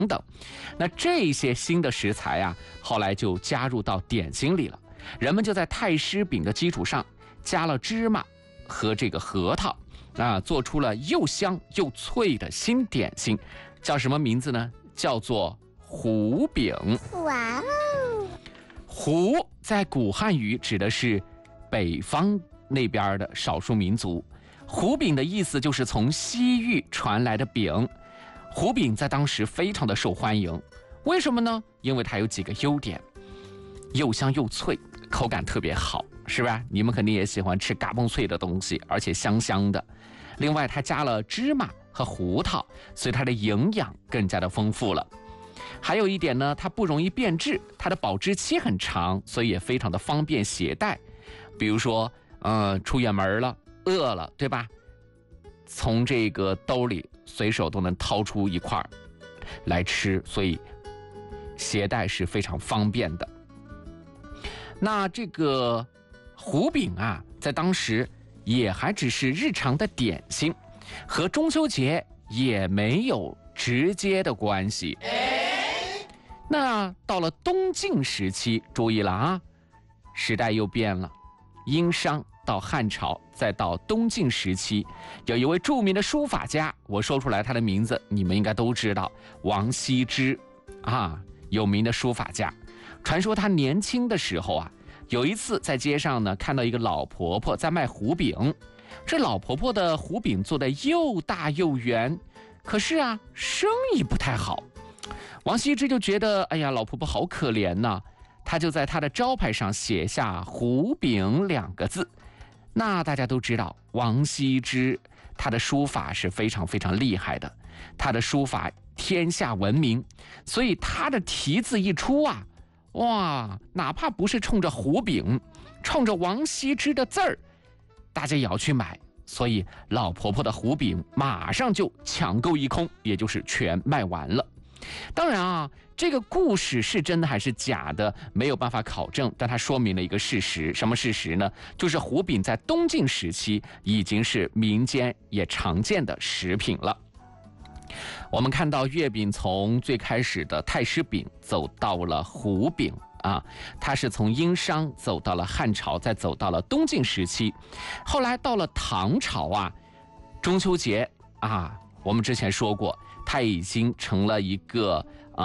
等。那这些新的食材啊，后来就加入到点心里了。人们就在太师饼的基础上加了芝麻和这个核桃啊，做出了又香又脆的新点心，叫什么名字呢？叫做胡饼。 哇哦！ 胡在古汉语指的是北方那边的少数民族，胡饼的意思就是从西域传来的饼。胡饼在当时非常的受欢迎，为什么呢？因为它有几个优点，又香又脆，口感特别好，是吧？你们肯定也喜欢吃嘎嘣脆的东西，而且香香的。另外它加了芝麻和胡桃，所以它的营养更加的丰富了。还有一点呢，它不容易变质，它的保质期很长，所以也非常的方便携带。比如说出远门了，饿了，对吧？从这个兜里随手都能掏出一块来吃，所以携带是非常方便的。那这个胡饼啊，在当时也还只是日常的点心，和中秋节也没有直接的关系。那到了东晋时期，注意了啊，时代又变了，殷商到汉朝，再到东晋时期，有一位著名的书法家，我说出来他的名字你们应该都知道，王羲之啊，有名的书法家。传说他年轻的时候啊，有一次在街上呢，看到一个老婆婆在卖胡饼。这老婆婆的胡饼做得又大又圆，可是啊，生意不太好。王羲之就觉得，哎呀，老婆婆好可怜呐，他就在他的招牌上写下胡饼2个字。那大家都知道，王羲之他的书法是非常非常厉害的，他的书法天下闻名，所以他的题字一出啊，哇，哪怕不是冲着胡饼，冲着王羲之的字儿，大家也要去买。所以老婆婆的胡饼马上就抢购一空，也就是全卖完了。当然啊，这个故事是真的还是假的，没有办法考证，但它说明了一个事实。什么事实呢？就是胡饼在东晋时期已经是民间也常见的食品了。我们看到月饼从最开始的太师饼走到了胡饼啊，它是从殷商走到了汉朝，再走到了东晋时期。后来到了唐朝啊，中秋节啊，我们之前说过，它已经成了一个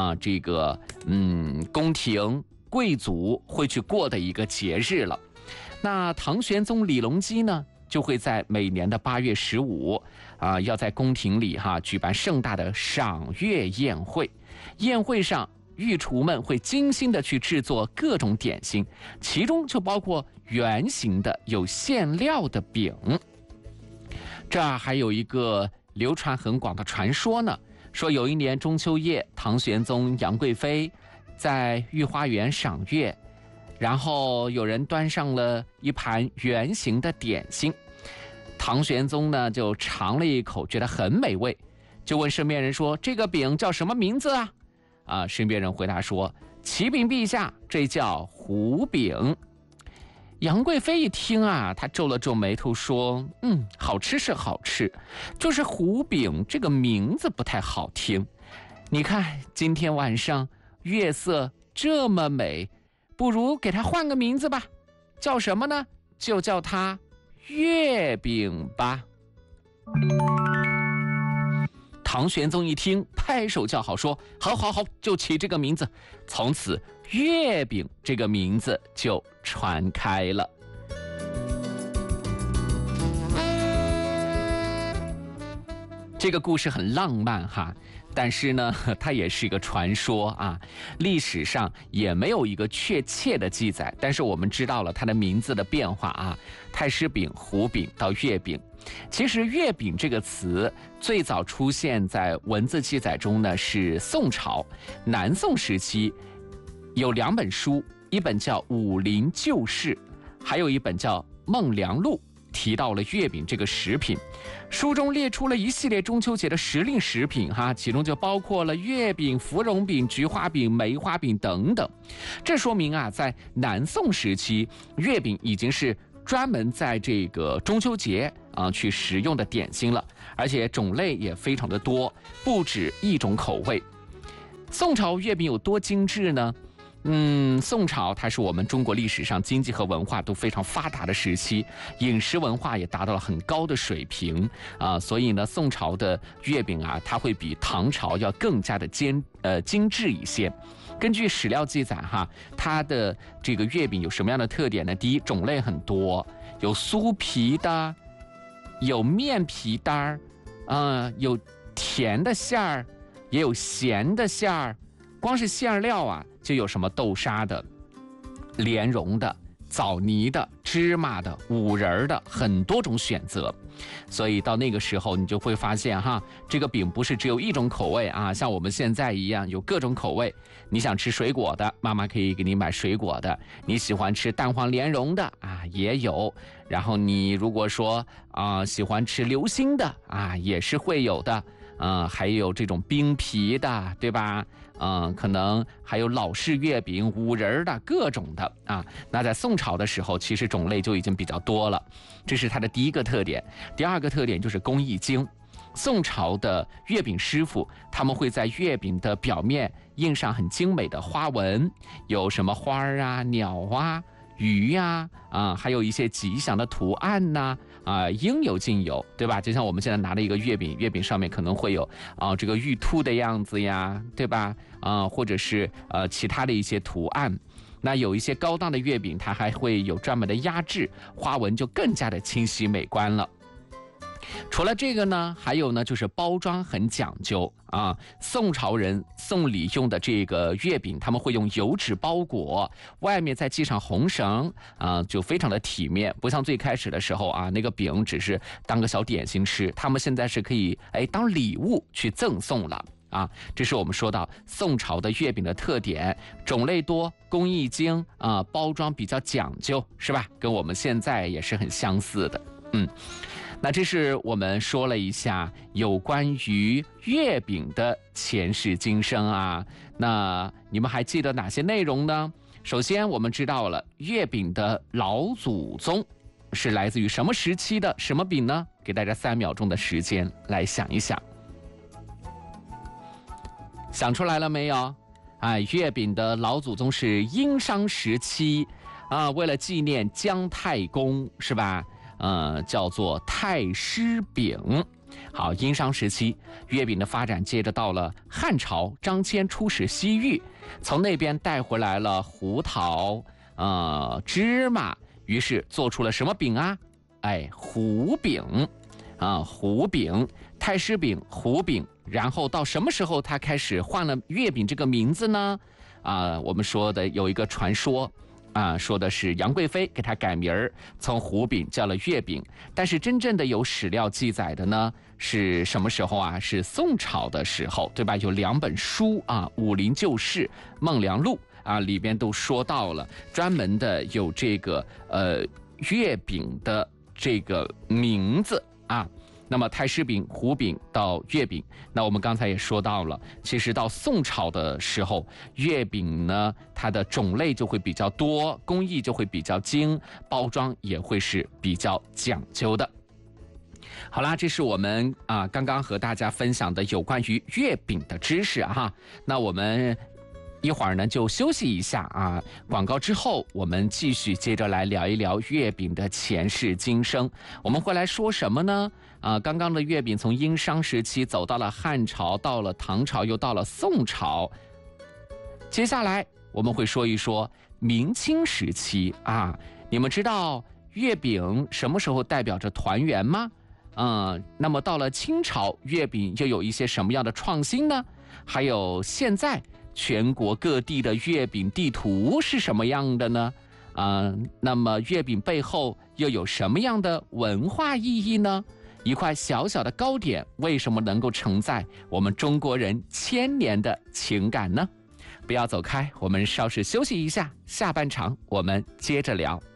宫廷贵族会去过的一个节日了。那唐玄宗李隆基呢，就会在每年的8月15要在宫廷里举办盛大的赏月宴会。宴会上，御厨们会精心的去制作各种点心，其中就包括圆形的有馅料的饼。这还有一个流传很广的传说呢，说有一年中秋夜，唐玄宗杨贵妃在御花园赏月，然后有人端上了一盘圆形的点心，唐玄宗呢就尝了一口，觉得很美味，就问身边人说，这个饼叫什么名字啊？身边人回答说，启禀陛下，这叫胡饼。杨贵妃一听啊，她皱了皱眉头说，好吃是好吃，就是胡饼这个名字不太好听。你看今天晚上月色这么美，不如给它换个名字吧，叫什么呢？就叫它月饼吧。唐玄宗一听，拍手叫好，说，好好好，就起这个名字。从此月饼这个名字就传开了。这个故事很浪漫但是呢，它也是一个传说啊，历史上也没有一个确切的记载，但是我们知道了它的名字的变化啊，太师饼、胡饼到月饼。其实月饼这个词最早出现在文字记载中呢，是宋朝南宋时期有2本书，一本叫《武林旧事》，还有一本叫《孟良录》，提到了月饼这个食品。书中列出了一系列中秋节的时令食品其中就包括了月饼、芙蓉饼、菊花饼、梅花饼等等。这说明在南宋时期，月饼已经是专门在这个中秋节去食用的点心了，而且种类也非常的多，不止一种口味。 宋朝月饼有多精致呢？宋朝它是我们中国历史上经济和文化都非常发达的时期，饮食文化也达到了很高的水平啊，所以呢，宋朝的月饼啊，它会比唐朝要更加的精致一些。根据史料记载哈，它的这个月饼有什么样的特点呢？第一，种类很多，有酥皮的，有面皮的，有甜的馅儿，也有咸的馅儿。光是馅料啊，就有什么豆沙的、莲蓉的、枣泥的、芝麻的、五仁的，很多种选择。所以到那个时候，你就会发现哈，这个饼不是只有一种口味啊，像我们现在一样有各种口味。你想吃水果的，妈妈可以给你买水果的；你喜欢吃蛋黄莲蓉的啊，也有。然后你如果说喜欢吃流心的啊，也是会有的。还有这种冰皮的，对吧？可能还有老式月饼、五仁的各种的啊。那在宋朝的时候，其实种类就已经比较多了，这是它的第一个特点。第二个特点就是工艺精。宋朝的月饼师傅，他们会在月饼的表面印上很精美的花纹，有什么花啊、鸟啊、鱼呀，还有一些吉祥的图案呐，应有尽有，对吧？就像我们现在拿的一个月饼，月饼上面可能会有这个玉兔的样子呀，对吧？或者是其他的一些图案。那有一些高档的月饼，它还会有专门的压制，花纹就更加的清晰美观了。除了这个呢，还有呢，就是包装很讲究啊。宋朝人送礼用的这个月饼，他们会用油纸包裹，外面再系上红绳就非常的体面，不像最开始的时候啊，那个饼只是当个小点心吃，他们现在是可以当礼物去赠送了啊。这是我们说到宋朝的月饼的特点，种类多，工艺精包装比较讲究，是吧？跟我们现在也是很相似的。那这是我们说了一下有关于月饼的前世今生啊。那你们还记得哪些内容呢？首先我们知道了月饼的老祖宗是来自于什么时期的什么饼呢？给大家3秒钟的时间来想一想，想出来了没有？月饼的老祖宗是殷商时期为了纪念姜太公，是吧？叫做太师饼。好，殷商时期月饼的发展接着到了汉朝，张骞出使西域，从那边带回来了胡桃芝麻，于是做出了什么饼啊？糊饼糊饼、太师饼、糊饼。然后到什么时候他开始换了月饼这个名字呢？我们说的有一个传说说的是杨贵妃给他改名儿，从糊饼叫了月饼。但是真正的有史料记载的呢，是什么时候啊？是宋朝的时候，对吧？有2本书武林旧事、孟良录里边都说到了，专门的有这个月饼的这个名字那么太师饼、糊饼到月饼，那我们刚才也说到了，其实到宋朝的时候，月饼呢它的种类就会比较多，工艺就会比较精，包装也会是比较讲究的。好啦，这是我们刚刚和大家分享的有关于月饼的知识那我们一会儿呢就休息一下广告之后我们继续接着来聊一聊月饼的前世今生。我们会来说什么呢？刚刚的月饼从殷商时期走到了汉朝，到了唐朝，又到了宋朝。接下来我们会说一说明清时期你们知道月饼什么时候代表着团圆吗？那么到了清朝，月饼又有一些什么样的创新呢？还有现在全国各地的月饼地图是什么样的呢？那么月饼背后又有什么样的文化意义呢？一块小小的糕点为什么能够承载我们中国人1000年的情感呢？不要走开，我们稍事休息一下，下半场我们接着聊。